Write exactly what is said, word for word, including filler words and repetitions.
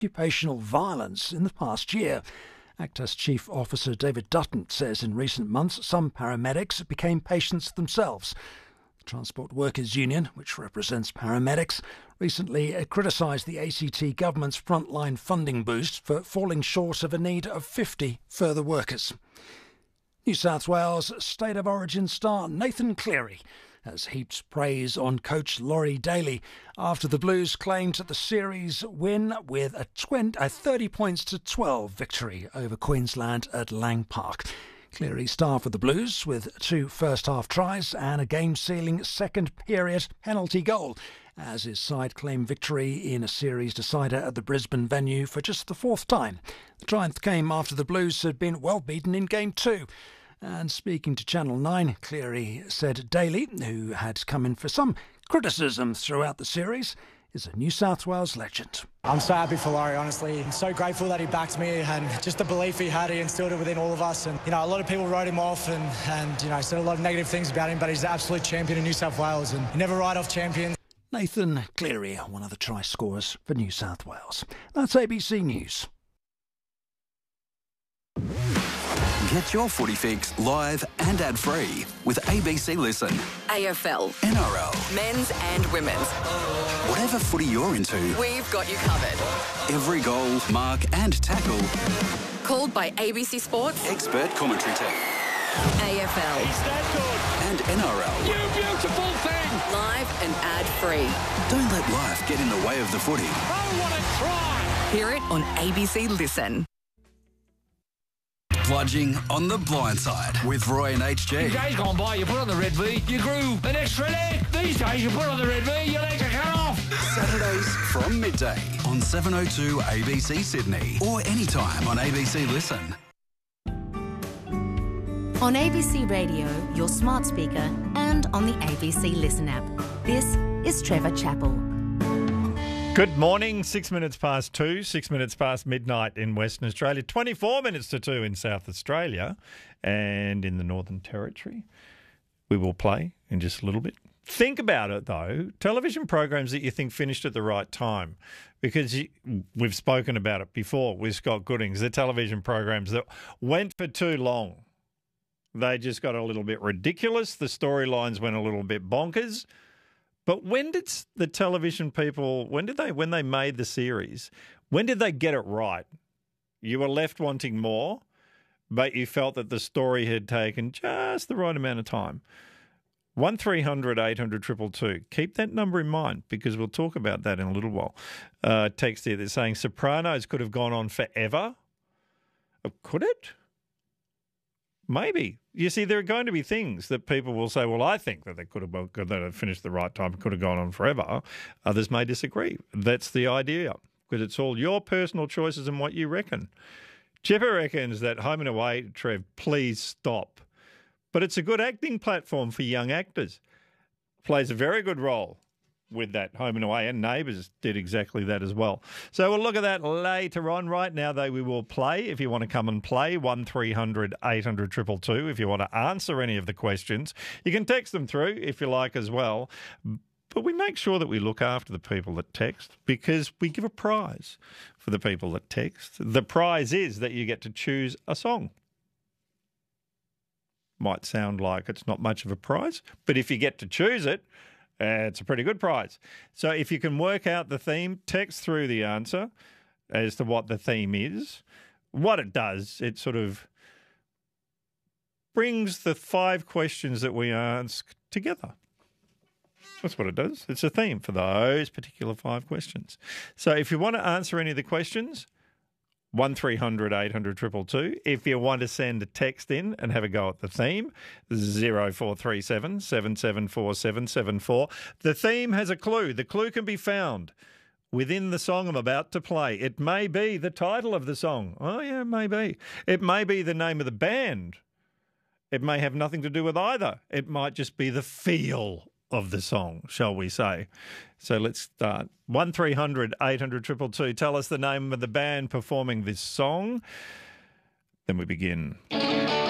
occupational violence in the past year. Actas Chief Officer David Dutton says in recent months some paramedics became patients themselves. The Transport Workers Union, which represents paramedics, recently criticised the A C T government's frontline funding boost for falling short of a need of fifty further workers. New South Wales State of Origin star Nathan Cleary has heaped praise on coach Laurie Daly after the Blues claimed the series win with a, twenty, a thirty points to twelve victory over Queensland at Lang Park. Cleary starred for the Blues with two first-half tries and a game-sealing second-period penalty goal as his side claimed victory in a series decider at the Brisbane venue for just the fourth time. The triumph came after the Blues had been well beaten in Game two. And speaking to Channel nine, Cleary said Daly, who had come in for some criticism throughout the series, is a New South Wales legend. I'm so happy for Laurie, honestly. I'm so grateful that he backed me and just the belief he had, he instilled it within all of us. And, you know, a lot of people wrote him off and, and you know, said a lot of negative things about him, but he's an absolute champion in New South Wales and you never write off champions. Nathan Cleary, one of the try scorers for New South Wales. That's A B C News. Get your footy fix live and ad-free with A B C Listen. A F L, N R L, men's and women's. Whatever footy you're into, we've got you covered. Every goal, mark and tackle. Called by A B C Sports. Expert commentary team. A F L. Is that good? And N R L. You beautiful thing! Live and ad-free. Don't let life get in the way of the footy. Oh, what a try! Hear it on A B C Listen. Bludging on the blind side with Roy and H G. In days gone by, you put on the red V, you grew an extra leg. These days, you put on the red V, your legs are cut off. Saturdays from midday on seven oh two A B C Sydney or anytime on A B C Listen. On A B C Radio, your smart speaker, and on the A B C Listen app. This is Trevor Chappell. Good morning, six minutes past two, six minutes past midnight in Western Australia, twenty-four minutes to two in South Australia and in the Northern Territory. We will play in just a little bit. Think about it, though, television programs that you think finished at the right time, because you, we've spoken about it before with Scott Goodings, the television programs that went for too long. They just got a little bit ridiculous. The storylines went a little bit bonkers. But when did the television people, when did they, when they made the series, when did they get it right? You were left wanting more, but you felt that the story had taken just the right amount of time. one three hundred eight hundred two two two. Keep that number in mind because we'll talk about that in a little while. Uh, text here that's saying Sopranos could have gone on forever. Could it? Maybe. You see, there are going to be things that people will say, well, I think that they could have, that have finished the right time, could have gone on forever. Others may disagree. That's the idea, because it's all your personal choices and what you reckon. Chipper reckons that Home and Away, Trev, please stop. But it's a good acting platform for young actors. Plays a very good role with that Home and Away, and Neighbours did exactly that as well. So we'll look at that later on. Right now, though, we will play. If you want to come and play, one three hundred eight hundred two two two. If you want to answer any of the questions, you can text them through if you like as well. But we make sure that we look after the people that text because we give a prize for the people that text. The prize is that you get to choose a song. Might sound like it's not much of a prize, but if you get to choose it, Uh, it's a pretty good prize. So if you can work out the theme, text through the answer as to what the theme is. What it does, it sort of brings the five questions that we ask together. That's what it does. It's a theme for those particular five questions. So if you want to answer any of the questions, one three hundred eight hundred two two two. If you want to send a text in and have a go at the theme, zero four three seven seven seven four seven seven four. The theme has a clue. The clue can be found within the song I'm about to play. It may be the title of the song. Oh, yeah, it may be. It may be the name of the band. It may have nothing to do with either. It might just be the feel of the song, shall we say. So let's start. one three hundred eight hundred two two two. Tell us the name of the band performing this song. Then we begin.